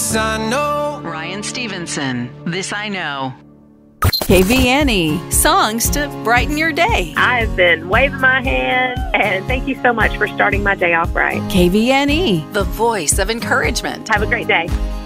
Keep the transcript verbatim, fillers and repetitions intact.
This I know. Ryan Stevenson, This I Know. K V N E, songs to brighten your day. I've been waving my hand, and thank you so much for starting my day off right. K V N E, The voice of encouragement. Have a great day.